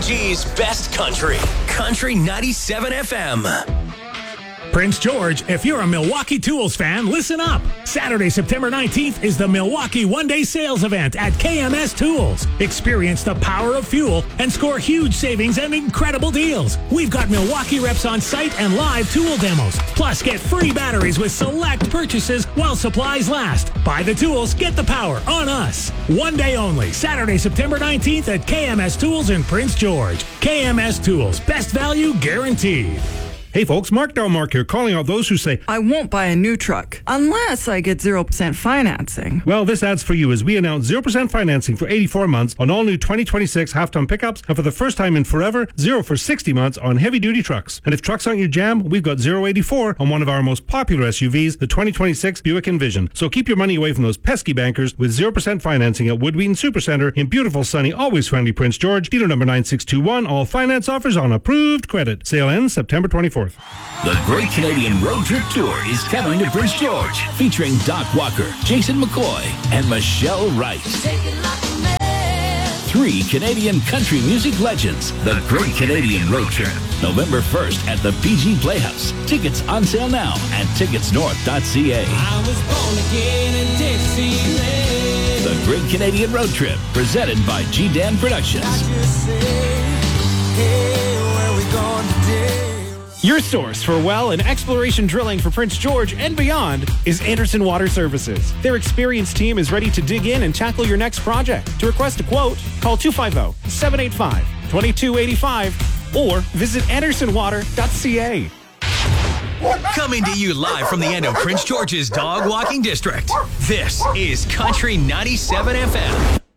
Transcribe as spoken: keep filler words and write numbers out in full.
G's best country. Country ninety-seven F M. Prince George, if you're a Milwaukee Tools fan, listen up. Saturday, September nineteenth is the Milwaukee one-day sales event at K M S Tools. Experience the power of fuel and score huge savings and incredible deals. We've got Milwaukee reps on site and live tool demos. Plus, get free batteries with select purchases while supplies last. Buy the tools, get the power on us. One day only, Saturday, September nineteenth at K M S Tools in Prince George. K M S Tools, best value guaranteed. Hey folks, Mark Delmark here, calling out those who say, I won't buy a new truck unless I get zero percent financing. Well, this ad's for you as we announce zero percent financing for eighty-four months on all new twenty twenty-six half-ton pickups, and for the first time in forever, zero for sixty months on heavy-duty trucks. And if trucks aren't your jam, we've got zero eighty-four on one of our most popular S U Vs, the twenty twenty-six Buick Envision. So keep your money away from those pesky bankers with zero percent financing at Wood Wheaton Supercenter in beautiful, sunny, always friendly Prince George. Dealer number nine six two one. All finance offers on approved credit. Sale ends September twenty-fourth. The Great Canadian Road Trip Tour is coming to Prince George, featuring Doc Walker, Jason McCoy, and Michelle Wright. Three Canadian country music legends. The Great Canadian Road Trip, November first at the P G Playhouse. Tickets on sale now at tickets north dot c a. I was born again in Dixieland. The Great Canadian Road Trip, presented by G Dan Productions. Your source for well and exploration drilling for Prince George and beyond is Anderson Water Services. Their experienced team is ready to dig in and tackle your next project. To request a quote, call two five zero, seven eight five, two two eight five or visit anderson water dot c a. Coming to you live from the end of Prince George's dog walking district. This is Country ninety-seven F M.